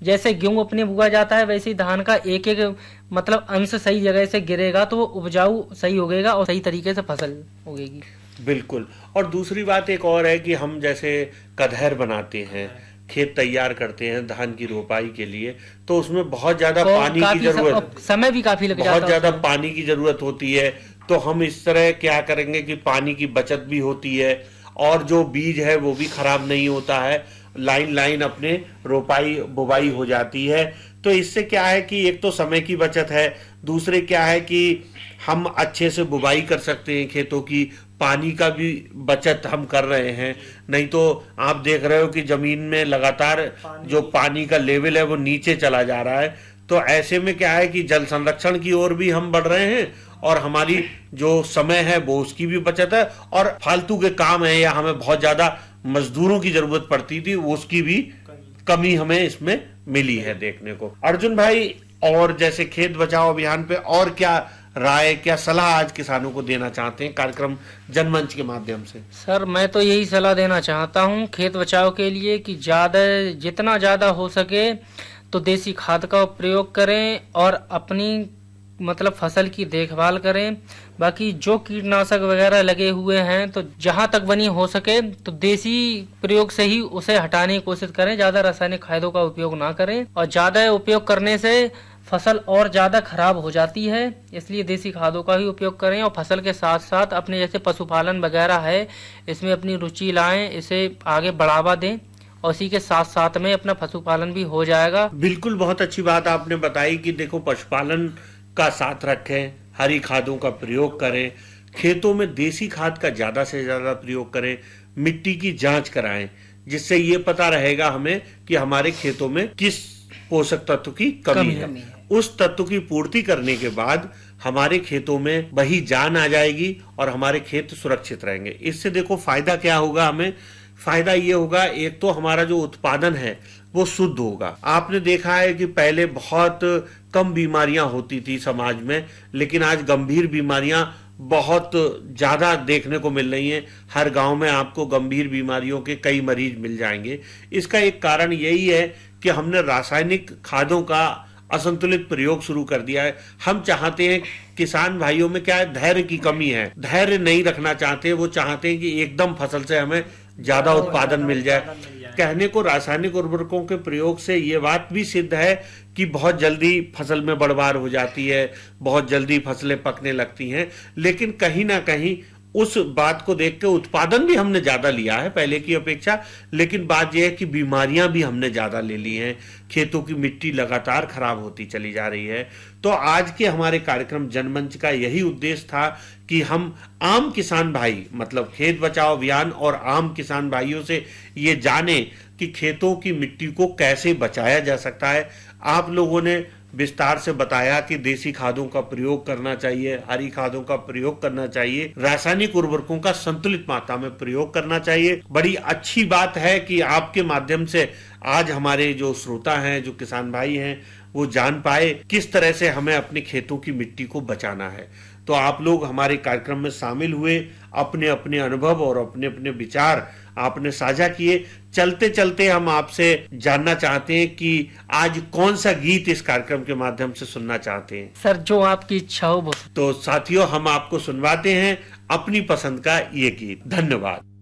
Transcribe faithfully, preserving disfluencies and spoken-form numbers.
जैसे गेहूं अपने बुआ जाता है वैसे ही धान का एक एक मतलब अंश सही जगह से गिरेगा तो वो उपजाऊ सही होगेगा और सही तरीके से फसल उगेगी। बिल्कुल। और दूसरी बात एक और है कि हम जैसे कदहर बनाते हैं, खेत तैयार करते हैं धान की रोपाई के लिए, तो उसमें बहुत ज्यादा पानी की जरूरत, समय भी काफी लग जाता है, बहुत ज्यादा पानी की जरूरत होती है। तो हम इस तरह क्या करेंगे कि पानी की बचत भी होती है और जो बीज है वो भी खराब नहीं होता है, लाइन लाइन अपने रोपाई बुवाई हो जाती है। तो इससे क्या है कि एक तो समय की बचत है, दूसरे क्या है कि हम अच्छे से बुवाई कर सकते हैं खेतों की, पानी का भी बचत हम कर रहे हैं। नहीं तो आप देख रहे हो कि जमीन में लगातार जो पानी का लेवल है वो नीचे चला जा रहा है। तो ऐसे में क्या है कि जल संरक्षण की ओर भी हम बढ़ रहे हैं और हमारी जो समय है वो उसकी भी बचत है, और फालतू के काम है या हमें बहुत ज्यादा मजदूरों की जरूरत पड़ती थी उसकी भी कमी हमें इसमें मिली है देखने को। अर्जुन भाई, और जैसे खेत बचाओ अभियान पे और क्या राय, क्या सलाह आज किसानों को देना चाहते हैं कार्यक्रम जनमंच के माध्यम से? सर मैं तो यही सलाह देना चाहता हूं खेत बचाव के लिए कि ज्यादा जितना ज्यादा हो सके तो देसी खाद का प्रयोग करें और अपनी मतलब फसल की देखभाल करें। बाकी जो कीटनाशक वगैरह लगे हुए हैं तो जहां तक बनी हो सके तो देसी प्रयोग से ही उसे हटाने की कोशिश करें, ज्यादा रासायनिक खादों का उपयोग ना करें। और ज्यादा उपयोग करने से फसल और ज्यादा खराब हो जाती है, इसलिए देसी खादों का ही उपयोग करें। और फसल के साथ साथ अपने जैसे पशुपालन वगैरह है इसमें अपनी रुचि लाएं, इसे आगे बढ़ावा दें और इसी के साथ साथ में अपना पशुपालन भी हो जाएगा। बिल्कुल, बहुत अच्छी बात आपने बताई कि देखो पशुपालन का साथ रखें, हरी खादों का प्रयोग करें, खेतों में देसी खाद का ज्यादा से ज्यादा प्रयोग करें, मिट्टी की जांच कराएं, जिससे ये पता रहेगा हमें कि हमारे खेतों में किस पोषक तत्व की कमी है। उस तत्व की पूर्ति करने के बाद हमारे खेतों में वही जान आ जाएगी और हमारे खेत सुरक्षित रहेंगे। इससे देखो फायदा क्या होगा हमें, फायदा ये होगा, एक तो हमारा जो उत्पादन है वो शुद्ध होगा। आपने देखा है कि पहले बहुत कम बीमारियां होती थी समाज में, लेकिन आज गंभीर बीमारियां बहुत ज्यादा देखने को मिल रही हैं। हर गांव में आपको गंभीर बीमारियों के कई मरीज मिल जाएंगे। इसका एक कारण यही है कि हमने रासायनिक खादों का असंतुलित प्रयोग शुरू कर दिया है। हम चाहते हैं, किसान भाइयों में क्या है, धैर्य की कमी है, धैर्य नहीं रखना चाहते। वो चाहते हैं कि एकदम फसल से हमें ज्यादा उत्पादन मिल जाए। कहने को रासायनिक उर्वरकों के प्रयोग से ये बात भी सिद्ध है कि बहुत जल्दी फसल में बढ़वार हो जाती है, बहुत जल्दी फसलें पकने लगती हैं, लेकिन कहीं ना कहीं उस बात को देख के उत्पादन भी हमने ज्यादा लिया है पहले की अपेक्षा, लेकिन बात यह है कि बीमारियां भी हमने ज्यादा ले ली हैं, खेतों की मिट्टी लगातार खराब होती चली जा रही है। तो आज के हमारे कार्यक्रम जनमंच का यही उद्देश्य था कि हम आम किसान भाई, मतलब खेत बचाओ अभियान और आम किसान भाइयों से ये जाने कि खेतों की मिट्टी को कैसे बचाया जा सकता है। आप लोगों ने विस्तार से बताया कि देसी खादों का प्रयोग करना चाहिए, हरी खादों का प्रयोग करना चाहिए, रासायनिक उर्वरकों का संतुलित मात्रा में प्रयोग करना चाहिए। बड़ी अच्छी बात है कि आपके माध्यम से आज हमारे जो श्रोता हैं, जो किसान भाई हैं, वो जान पाए किस तरह से हमें अपने खेतों की मिट्टी को बचाना है। तो आप लोग हमारे कार्यक्रम में शामिल हुए, अपने अपने अनुभव और अपने अपने विचार आपने साझा किए। चलते चलते हम आपसे जानना चाहते हैं कि आज कौन सा गीत इस कार्यक्रम के माध्यम से सुनना चाहते हैं? सर जो आपकी इच्छा हो वो। तो साथियों, हम आपको सुनवाते हैं अपनी पसंद का ये गीत। धन्यवाद।